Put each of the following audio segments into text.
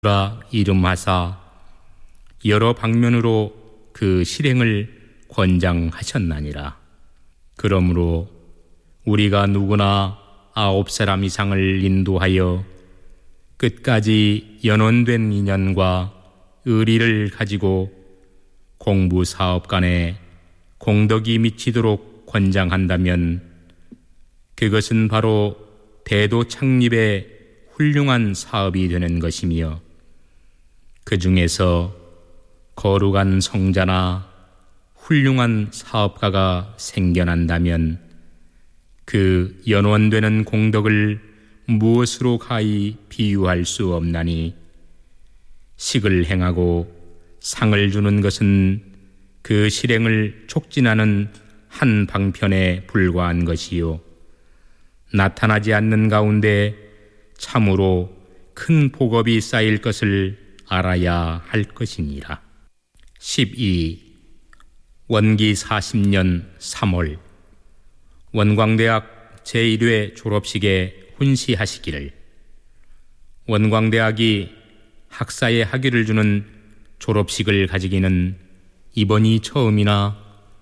라 이름하사 여러 방면으로 그 실행을 권장하셨나니라. 그러므로 우리가 누구나 9사람 이상을 인도하여 끝까지 연원된 인연과 의리를 가지고 공부 사업 간에 공덕이 미치도록 권장한다면 그것은 바로 대도 창립의 훌륭한 사업이 되는 것이며, 그 중에서 거룩한 성자나 훌륭한 사업가가 생겨난다면 그 연원되는 공덕을 무엇으로 가히 비유할 수 없나니, 식을 행하고 상을 주는 것은 그 실행을 촉진하는 한 방편에 불과한 것이요, 나타나지 않는 가운데 참으로 큰 복업이 쌓일 것을 알아야 할 것이니라. 12. 원기 40년 3월 원광대학 제1회 졸업식에 훈시하시기를. 원광대학이 학사의 학위를 주는 졸업식을 가지기는 이번이 처음이나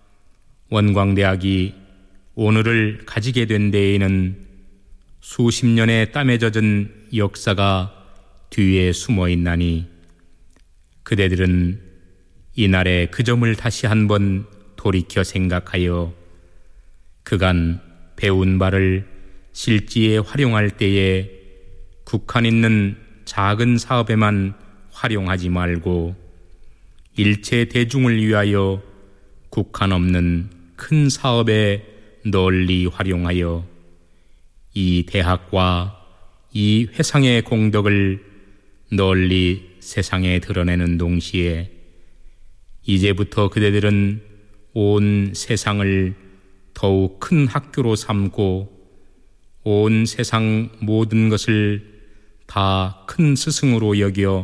원광대학이 오늘을 가지게 된 데에는 수십 년의 땀에 젖은 역사가 뒤에 숨어 있나니, 그대들은 이날의 그 점을 다시 한번 돌이켜 생각하여 그간 배운 바를 실지에 활용할 때에 국한 있는 작은 사업에만 활용하지 말고 일체 대중을 위하여 국한 없는 큰 사업에 널리 활용하여 이 대학과 이 회상의 공덕을 널리 세상에 드러내는 동시에 이제부터 그대들은 온 세상을 더욱 큰 학교로 삼고 온 세상 모든 것을 다 큰 스승으로 여겨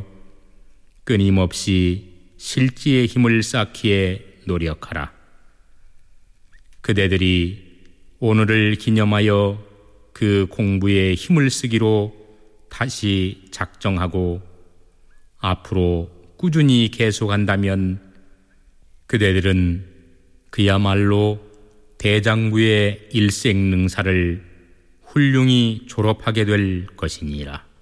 끊임없이 실지의 힘을 쌓기에 노력하라. 그대들이 오늘을 기념하여 그 공부에 힘을 쓰기로 다시 작정하고 앞으로 꾸준히 계속한다면 그대들은 그야말로 대장부의 일생능사를 훌륭히 졸업하게 될 것이니라.